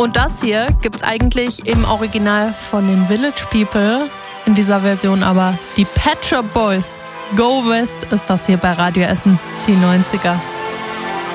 Und das hier gibt's eigentlich im Original von den Village People, in dieser Version aber die Pet Shop Boys. Go West ist das hier bei Radio Essen, die 90er.